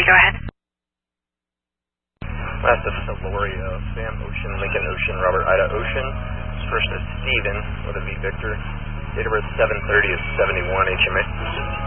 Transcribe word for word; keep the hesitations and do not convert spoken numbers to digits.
go ahead. Last is Lori, uh, Sam Ocean, Lincoln Ocean, Robert Ida Ocean. First is Steven with a V Victor. Date of birth seven thirty is seventy-one H M A.